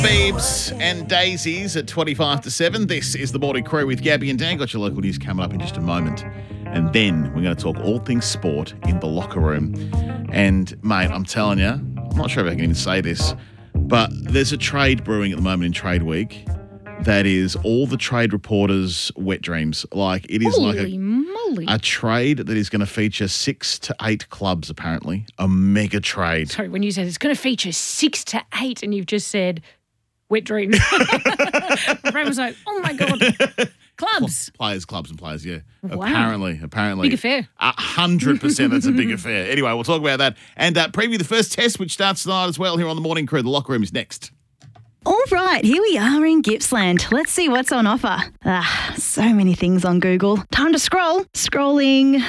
Beebs and Daisies at 25 to 7. This is the Morning Crew with Gabby and Dan. Got your local news coming up in just a moment. And then we're going to talk all things sport in the locker room. And, mate, I'm telling you, I'm not sure if I can even say this, but there's a trade brewing at the moment in Trade Week that is all the trade reporters' wet dreams. Like, it is Holy moly. a trade that is going to feature 6 to 8 clubs, apparently. A mega trade. Sorry, when you said it's going to feature 6 to 8 and you've just said wet dreams. My brain was like, oh my God. Clubs. Clubs and players, yeah. Wow. Apparently. Big affair. 100% that's a big affair. Anyway, we'll talk about that and preview the first test, which starts tonight as well here on the Morning Crew. The locker room is next. All right, here we are in Gippsland. Let's see what's on offer. So many things on Google. Time to scroll. Scrolling.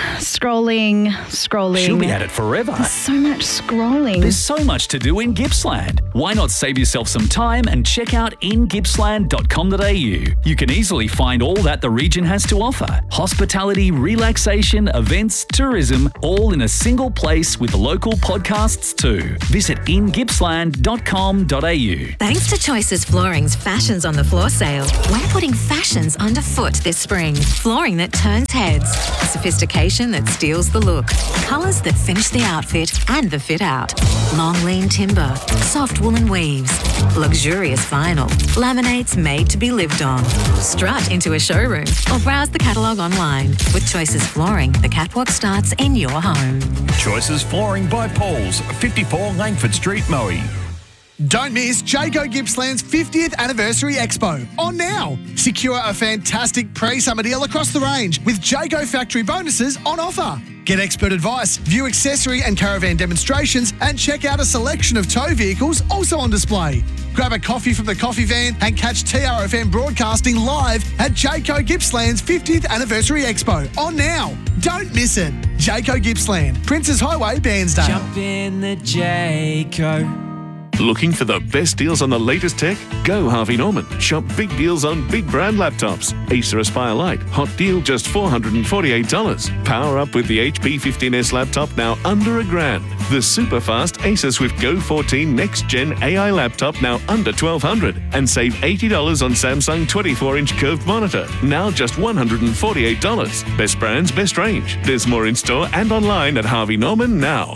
She'll be at it forever. There's so much scrolling. There's so much to do in Gippsland. Why not save yourself some time and check out ingippsland.com.au? You can easily find all that the region has to offer. Hospitality, relaxation, events, tourism, all in a single place with local podcasts too. Visit ingippsland.com.au. Thanks to Choices Flooring's Fashions on the Floor sale, we're putting fashions underfoot this spring. Flooring that turns heads, sophistication that steals the look, colours that finish the outfit and the fit out. Long lean timber, soft woolen weaves, luxurious vinyl, laminates made to be lived on. Strut into a showroom or browse the catalogue online. With Choices Flooring, the catwalk starts in your home. Choices Flooring by Pauls, 54 Langford Street, Moe. Don't miss Jayco Gippsland's 50th Anniversary Expo on now. Secure a fantastic pre-summer deal across the range with Jayco factory bonuses on offer. Get expert advice, view accessory and caravan demonstrations, and check out a selection of tow vehicles also on display. Grab a coffee from the coffee van and catch TRFM broadcasting live at Jayco Gippsland's 50th Anniversary Expo on now. Don't miss it. Jayco Gippsland, Princes Highway, Bairnsdale. Jump in the Jayco. Looking for the best deals on the latest tech? Go Harvey Norman. Shop big deals on big brand laptops. Acer Aspire Lite, hot deal just $448. Power up with the HP 15S laptop now under $1,000. The super fast Acer Swift Go 14 Next Gen AI laptop now under $1,200. And save $80 on Samsung 24-inch curved monitor, now just $148. Best brands, best range. There's more in store and online at Harvey Norman now.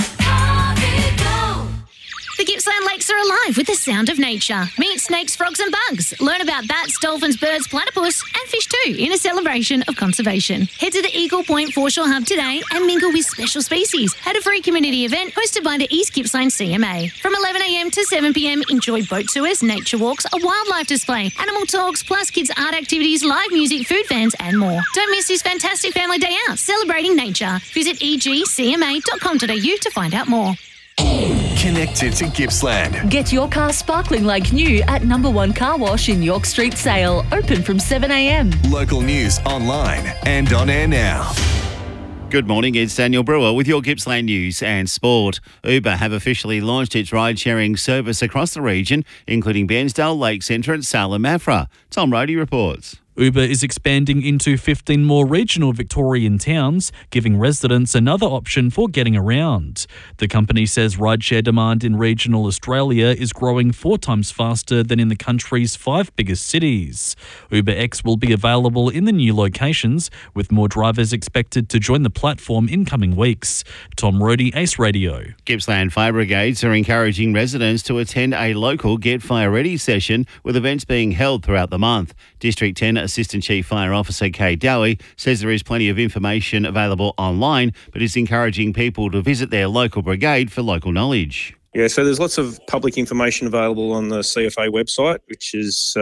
The Gippsland lakes are alive with the sound of nature. Meet snakes, frogs and bugs. Learn about bats, dolphins, birds, platypus and fish too in a celebration of conservation. Head to the Eagle Point Foreshore Hub today and mingle with special species at a free community event hosted by the East Gippsland CMA. From 11am to 7pm, enjoy boat tours, nature walks, a wildlife display, animal talks, plus kids art activities, live music, food vans and more. Don't miss this fantastic family day out celebrating nature. Visit egcma.com.au to find out more. Connected to Gippsland. Get your car sparkling like new at Number 1 Car Wash in York Street Sale. Open from 7am. Local news online and on air now. Good morning, it's Daniel Brewer with your Gippsland news and sport. Uber have officially launched its ride-sharing service across the region, including Bairnsdale, Lake Centre and Salem Afra. Tom Rohde reports. Uber is expanding into 15 more regional Victorian towns, giving residents another option for getting around. The company says rideshare demand in regional Australia is growing 4 times faster than in the country's 5 biggest cities. UberX will be available in the new locations, with more drivers expected to join the platform in coming weeks. Tom Rohde, Ace Radio. Gippsland Fire Brigades are encouraging residents to attend a local Get Fire Ready session, with events being held throughout the month. District 10 Assistant Chief Fire Officer Kay Dowie says there is plenty of information available online, but is encouraging people to visit their local brigade for local knowledge. Yeah, so there's lots of public information available on the CFA website, which is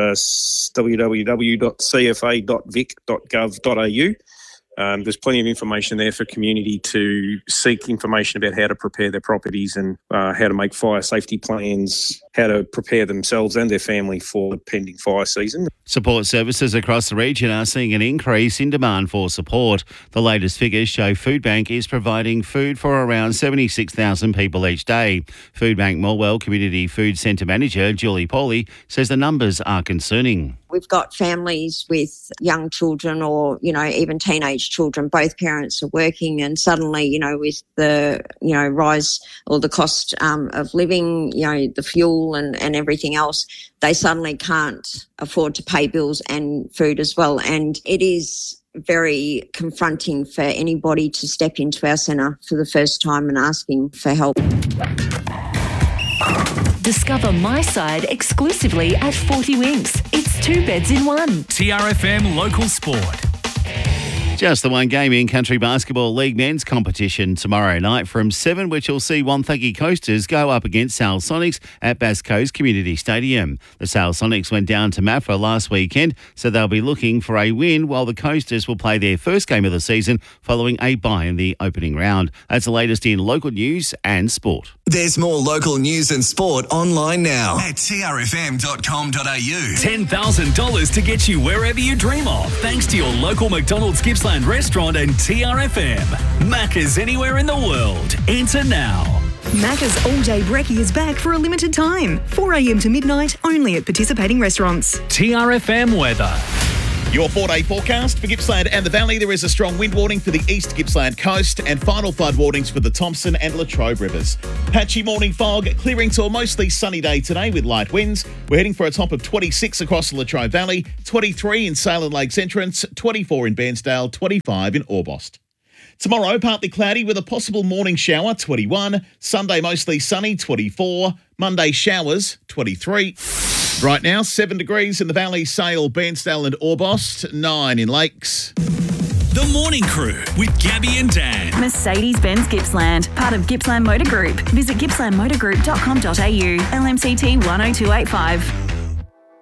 www.cfa.vic.gov.au. There's plenty of information there for community to seek information about how to prepare their properties and how to make fire safety plans, how to prepare themselves and their family for the pending fire season. Support services across the region are seeing an increase in demand for support. The latest figures show Foodbank is providing food for around 76,000 people each day. Foodbank Morwell Community Food Centre Manager Julie Pauly says the numbers are concerning. We've got families with young children or, even teenage children. Both parents are working and suddenly, with the, rise or the cost of living, the fuel and everything else, they suddenly can't afford to pay bills and food as well. And it is very confronting for anybody to step into our centre for the first time and asking for help. Discover My Side exclusively at 40 Winks. It's 2 beds in one. TRFM Local Sport. Just the one game in Country Basketball League men's competition tomorrow night from 7, which will see Wonthaggi Coasters go up against Sale Sonics at Bass Coast Community Stadium. The Sale Sonics went down to Maffra last weekend, so they'll be looking for a win, while the Coasters will play their first game of the season following a bye in the opening round. That's the latest in local news and sport. There's more local news and sport online now at trfm.com.au. $10,000 to get you wherever you dream of, thanks to your local McDonald's Gippsland restaurant and TRFM. Macca's anywhere in the world. Enter now. Macca's All Day Brekkie is back for a limited time. 4 a.m. to midnight, only at participating restaurants. TRFM weather. Your 4-day forecast for Gippsland and the Valley. There is a strong wind warning for the East Gippsland coast and final flood warnings for the Thompson and Latrobe rivers. Patchy morning fog, clearing to a mostly sunny day today with light winds. We're heading for a top of 26 across the Latrobe Valley, 23 in Salem Lakes Entrance, 24 in Bairnsdale, 25 in Orbost. Tomorrow, partly cloudy with a possible morning shower, 21. Sunday, mostly sunny, 24. Monday, showers, 23. Right now, 7 degrees in the Valley, Sale, Bairnsdale and Orbost, 9 in Lakes. The Morning Crew with Gabby and Dan. Mercedes-Benz Gippsland, part of Gippsland Motor Group. Visit gippslandmotorgroup.com.au. LMCT 10285.